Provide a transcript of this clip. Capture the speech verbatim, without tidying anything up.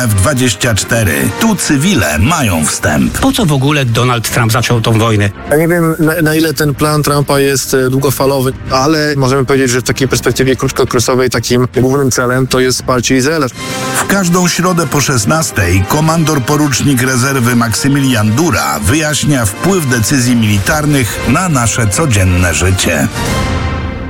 F dwadzieścia cztery. Tu cywile mają wstęp. Po co w ogóle Donald Trump zaczął tą wojnę? Ja nie wiem, na, na ile ten plan Trumpa jest długofalowy, ale możemy powiedzieć, że w takiej perspektywie krótkookresowej takim głównym celem to jest wsparcie Izraela. W każdą środę po szesnastej komandor porucznik rezerwy Maksymilian Dura wyjaśnia wpływ decyzji militarnych na nasze codzienne życie.